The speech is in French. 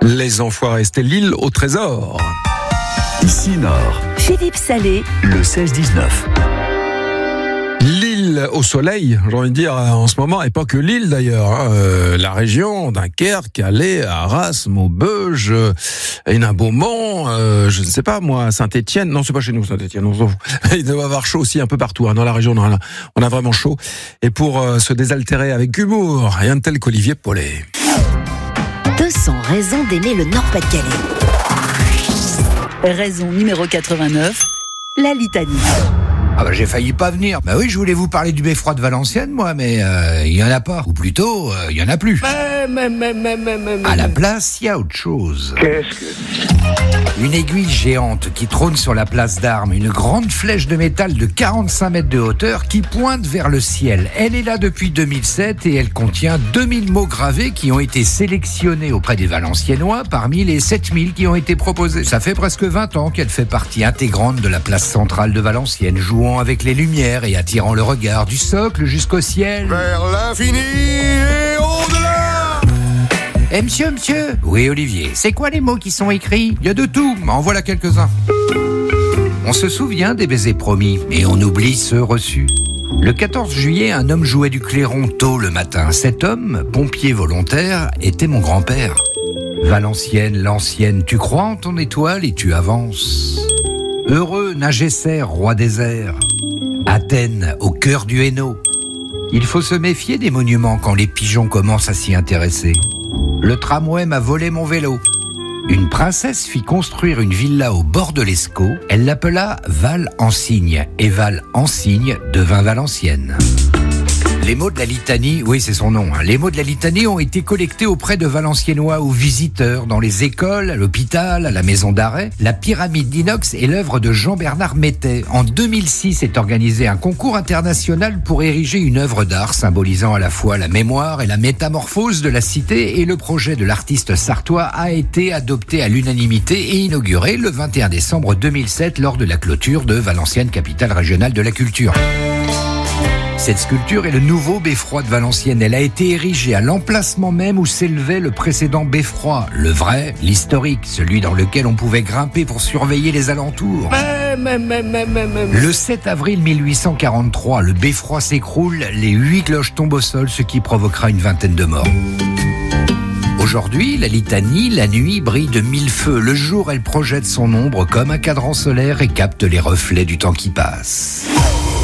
Les Enfoirés, c'était l'île au trésor. Ici Nord, Philippe Salé, le 16-19. L'île au soleil, j'ai envie de dire en ce moment, et pas que l'île d'ailleurs, la région, Dunkerque, Calais, Arras, Maubeuge, Hénin-Beaumont, je ne sais pas moi, Saint-Étienne, non c'est pas chez nous Saint-Étienne, on s'en fout. Il doit y avoir chaud aussi un peu partout, dans la région, on a vraiment chaud. Et pour se désaltérer avec humour, rien de tel qu'Olivier Paulet. 200 raisons d'aimer le Nord-Pas-de-Calais. Raison numéro 89, la litanie. Ah bah j'ai failli pas venir. Bah oui, je voulais vous parler du beffroi de Valenciennes, moi, mais il y en a pas. Ou plutôt, il y en a plus. À la place, il y a autre chose. Qu'est-ce que... Une aiguille géante qui trône sur la place d'Armes, une grande flèche de métal de 45 mètres de hauteur qui pointe vers le ciel. Elle est là depuis 2007 et elle contient 2000 mots gravés qui ont été sélectionnés auprès des Valenciennois parmi les 7000 qui ont été proposés. Ça fait presque 20 ans qu'elle fait partie intégrante de la place centrale de Valenciennes, jouant avec les lumières et attirant le regard du socle jusqu'au ciel. Vers l'infini et au-delà. Eh monsieur. Oui Olivier, c'est quoi les mots qui sont écrits? Il y a de tout, mais en voilà quelques-uns. On se souvient des baisers promis, et on oublie ceux reçus. Le 14 juillet, un homme jouait du clairon tôt le matin. Cet homme, pompier volontaire, était mon grand-père. Valenciennes, l'ancienne, tu crois en ton étoile et tu avances. Heureux, Nagesser, roi des airs. Athènes, au cœur du Hainaut. Il faut se méfier des monuments quand les pigeons commencent à s'y intéresser. Le tramway m'a volé mon vélo. Une princesse fit construire une villa au bord de l'Escaut. Elle l'appela Val-en-Cygne. Et Val-en-Cygne devint Valenciennes. Les mots de la litanie, oui c'est son nom, les mots de la litanie ont été collectés auprès de Valenciennois ou visiteurs dans les écoles, à l'hôpital, à la maison d'arrêt. La pyramide d'inox est l'œuvre de Jean-Bernard Mettet. En 2006 est organisé un concours international pour ériger une œuvre d'art symbolisant à la fois la mémoire et la métamorphose de la cité, et le projet de l'artiste sartois a été adopté à l'unanimité et inauguré le 21 décembre 2007 lors de la clôture de Valenciennes, capitale régionale de la culture. Cette sculpture est le nouveau beffroi de Valenciennes. Elle a été érigée à l'emplacement même où s'élevait le précédent beffroi. Le vrai, l'historique, celui dans lequel on pouvait grimper pour surveiller les alentours. Le 7 avril 1843, le beffroi s'écroule, les 8 cloches tombent au sol, ce qui provoquera une vingtaine de morts. Aujourd'hui, la litanie, la nuit, brille de 1000 feux. Le jour, elle projette son ombre comme un cadran solaire et capte les reflets du temps qui passe.